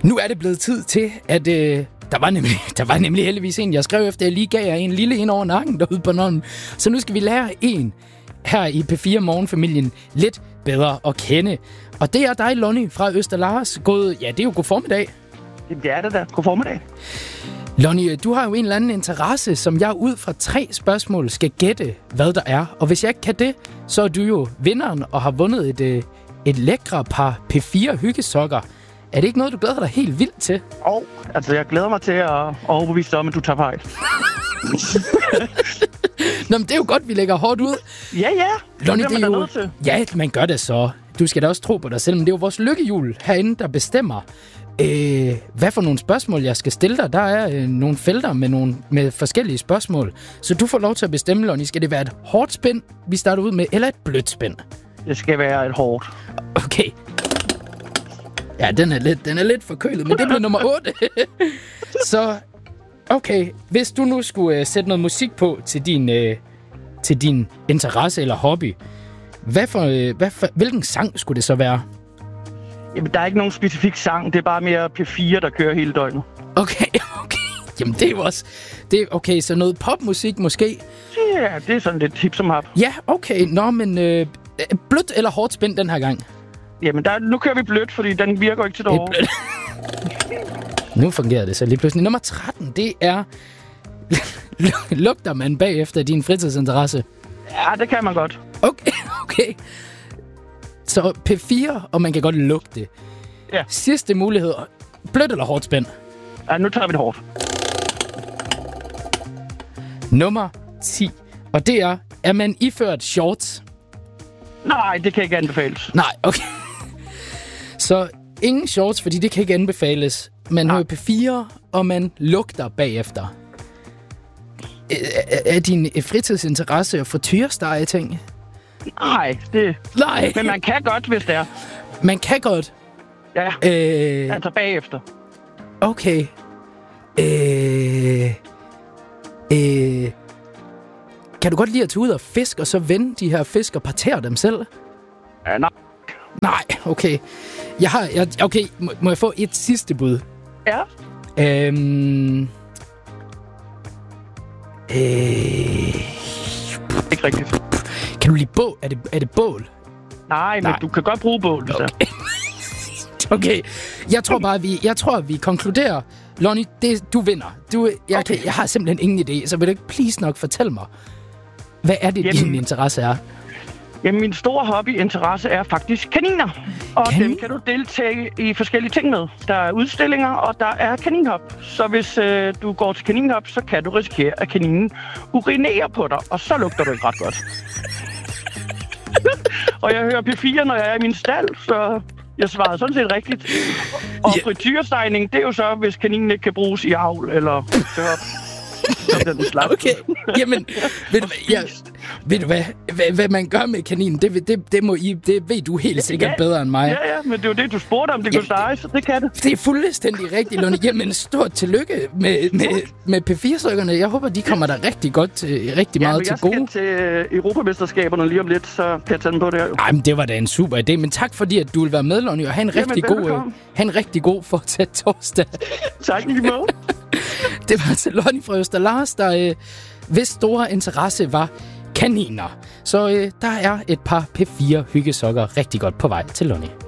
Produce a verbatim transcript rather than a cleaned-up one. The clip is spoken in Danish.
Nu er det blevet tid til, at øh, der, var nemlig, der var nemlig heldigvis en, jeg skrev efter, jeg lige gav jer en lille ind over nakken derude på nogen. Så nu skal vi lære en her i P fire Morgenfamilien lidt bedre at kende. Og det er dig, Lonnie fra Østerlars. God, ja, det er jo god formiddag. Det er det da. God formiddag. Lonnie, du har jo en eller anden interesse, som jeg ud fra tre spørgsmål skal gætte, hvad der er. Og hvis jeg ikke kan det, så er du jo vinderen og har vundet et, øh, et lækre par P fire hyggesokker. Er det ikke noget, du glæder dig helt vildt til? Åh, oh, altså jeg glæder mig til at overbevise dig om, at du tager fejl. Nå, men det er jo godt, vi lægger hårdt ud. Ja, ja. Lonnie, det er jo... Ja, man gør det så. Du skal da også tro på dig selv, men det er jo vores lykkehjul herinde, der bestemmer, øh, hvad for nogle spørgsmål, jeg skal stille dig. Der er øh, nogle felter med, nogle, med forskellige spørgsmål. Så du får lov til at bestemme, Lonnie. Skal det være et hårdt spænd, vi starter ud med, eller et blødt spænd? Det skal være et hårdt. Okay. Ja, den er lidt, den er lidt forkølet, men det bliver nummer otte. Så, okay. Hvis du nu skulle uh, sætte noget musik på til din, uh, til din interesse eller hobby, hvad for, uh, hvad for, hvilken sang skulle det så være? Jamen, der er ikke nogen specifik sang. Det er bare mere P fire, der kører hele døgnet. Okay, okay. Jamen, det er jo også... Det er, okay, så noget popmusik måske? Ja, det er sådan lidt hip som hap. Ja, okay. Nå, men uh, blødt eller hårdt spænd den her gang? Jamen, der, nu kører vi blødt, fordi den virker ikke til derovre. Nu fungerer det så lige pludselig. Nummer tretten, det er... Lugter man bagefter din fritidsinteresse? Ja, det kan man godt. Okay, okay. Så P fire, og man kan godt lugte det. Ja. Sidste mulighed. Blødt eller hårdt spænd? Ja, nu tager vi det hårdt. Nummer ti. Og det er, er man iført shorts? Nej, det kan ikke anbefales. Nej, okay. Så ingen shorts, fordi det kan ikke anbefales. Man har jo P fire, og man lugter bagefter. Er, er din fritidsinteresse at få tyrestege ting? Nej, det... Nej. Men man kan godt, hvis det er. Man kan godt? Ja, øh... altså bagefter. Okay. Øh... Øh... Kan du godt lide at tage ud og fiske, og så vende de her fisk og partere dem selv? Ja, nej. Nej, okay. Jeg har... Jeg, okay, må, må jeg få et sidste bud? Ja. Øhm... Øh... Ikke rigtigt. Kan du lide bål? Er det, er det bål? Nej, men Nej. Du kan godt bruge bål, hvis okay. Okay. Jeg tror bare, vi, jeg tror, vi konkluderer. Lonnie, det, du vinder. Du, jeg, okay. kan, jeg har simpelthen ingen idé, så vil du ikke please nok fortælle mig, hvad er det, jamen, din interesse er? Jamen, min store hobbyinteresse er faktisk kaniner. Og Kanin? Dem kan du deltage i forskellige ting med. Der er udstillinger, og der er kaninhop. Så hvis øh, du går til kaninhop, så kan du risikere, at kaninen urinerer på dig, og så lugter du ikke ret godt. Og jeg hører P fire, når jeg er i min stald, så jeg svarede sådan set rigtigt. Og yeah. Frityrestegning, det er jo så, hvis kaninen ikke kan bruges i avl, eller så, så bliver den slap. Okay, jamen, ved du, jeg, ved du hvad, hvad, hvad man gør med kaninen, det, det, det, må I, det ved du helt sikkert ja, bedre end mig. Ja, ja, men det er jo det, du spurgte om, det ja, kunne stege, så det kan det. Det er fuldstændig rigtigt, Lonnie. Jamen, stort tillykke med, med, med P fire-stykkerne. Jeg håber, de kommer der rigtig godt til, rigtig ja, meget til gode. Ja, jeg skal til Europamesterskaberne lige om lidt, så kan jeg tage den på det her. Ej, men det var da en super idé. Men tak fordi, at du vil være med, Lonnie, og have en, Jamen, rigtig, god, uh, have en rigtig god fortsat torsdag. Tak lige måde. Det var til Lonnie fra Østerlars, der øh, hvis store interesse var kaniner. Så øh, der er et par P fire hyggesokker rigtig godt på vej til Lonnie.